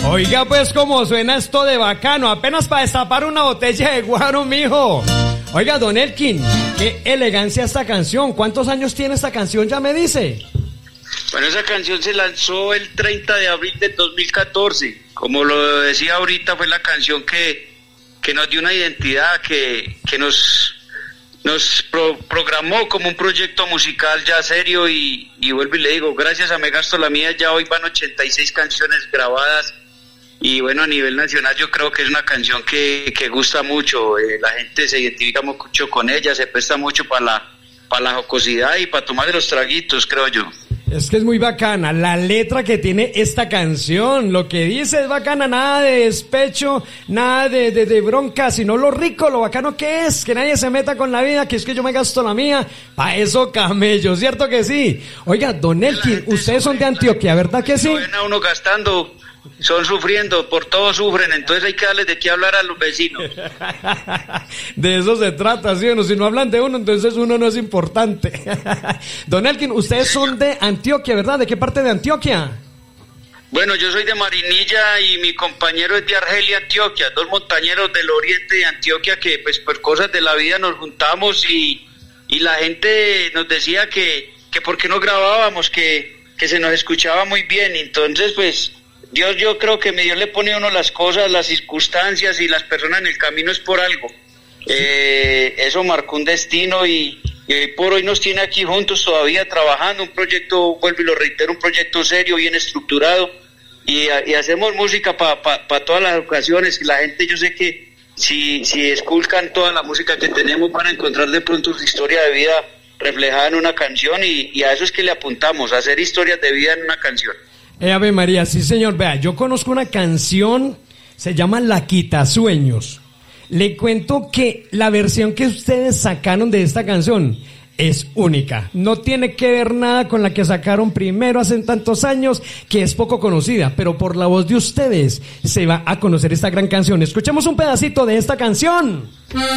Oiga, pues, cómo suena esto de bacano, apenas para destapar una botella de guaro, mijo. Oiga, don Elkin, qué elegancia esta canción. ¿Cuántos años tiene esta canción, ya me dice? Bueno, esa canción se lanzó el 30 de abril del 2014. Como lo decía ahorita, fue la canción que nos dio una identidad, que nos programó como un proyecto musical ya serio y vuelvo y le digo, gracias a Me Gasto la Mía ya hoy van 86 canciones grabadas y bueno, a nivel nacional yo creo que es una canción que gusta mucho, la gente se identifica mucho con ella, se presta mucho para la jocosidad y para tomar de los traguitos, creo yo. Es que es muy bacana la letra que tiene esta canción, lo que dice es bacana, nada de despecho, nada de bronca, sino lo rico, lo bacano que es, que nadie se meta con la vida, que es que yo me gasto la mía, pa' eso camello, ¿cierto que sí? Oiga, don Elkin, ustedes son de Antioquia, ¿verdad que sí? Ven a uno gastando, son sufriendo, por todo sufren, entonces hay que darles de qué hablar a los vecinos. De eso se trata, ¿sí? Si no hablan de uno, entonces uno no es importante. Don Elkin, ustedes son de Antioquia, ¿verdad? ¿De qué parte de Antioquia? Bueno, yo soy de Marinilla y mi compañero es de Argelia, Antioquia, dos montañeros del oriente de Antioquia que pues por cosas de la vida nos juntamos y la gente nos decía que por qué no grabábamos, que se nos escuchaba muy bien, entonces pues Dios, yo creo que Dios le pone a uno las cosas, las circunstancias y las personas en el camino es por algo. Eso marcó un destino y por hoy nos tiene aquí juntos todavía trabajando un proyecto, vuelvo y lo reitero, un proyecto serio, bien estructurado y hacemos música para todas las ocasiones y la gente, yo sé que si esculcan toda la música que tenemos van a encontrar de pronto su historia de vida reflejada en una canción y a eso es que le apuntamos, a hacer historias de vida en una canción. Ave María, sí señor, vea, yo conozco una canción, se llama La Quitasueños. Le cuento que la versión que ustedes sacaron de esta canción es única. No tiene que ver nada con la que sacaron primero hace tantos años, que es poco conocida, pero por la voz de ustedes se va a conocer esta gran canción. Escuchemos un pedacito de esta canción.